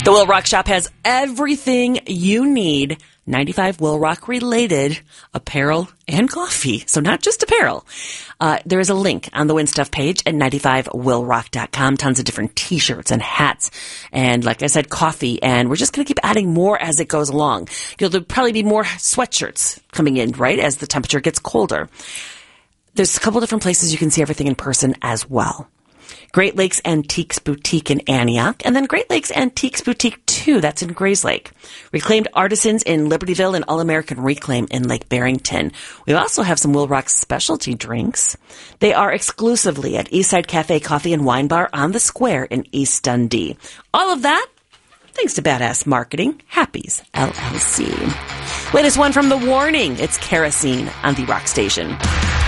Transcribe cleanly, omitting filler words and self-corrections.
The Will Rock Shop has everything you need. 95 Will Rock related apparel and coffee. So not just apparel. There is a link on the Win Stuff page at 95willrock.com. Tons of different t-shirts and hats. And like I said, coffee. And we're just going to keep adding more as it goes along. There'll probably be more sweatshirts coming in, right, as the temperature gets colder. There's a couple different places you can see everything in person as well. Great Lakes Antiques Boutique in Antioch, and then Great Lakes Antiques Boutique 2, that's in Grayslake. Reclaimed Artisans in Libertyville and All-American Reclaim in Lake Barrington. We also have some Will Rock specialty drinks. They are exclusively at Eastside Cafe Coffee and Wine Bar on the Square in East Dundee. All of that thanks to Badass Marketing, Happy's LLC. Latest one from The Warning. It's Kerosene on the Rock Station.